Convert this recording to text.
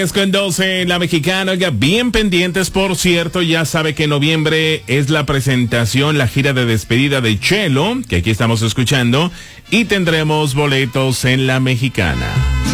Es con 12 en la Mexicana. Oiga, bien pendientes, por cierto, ya sabe que en noviembre es la presentación, la gira de despedida de Chelo, que aquí estamos escuchando, y tendremos boletos en la Mexicana.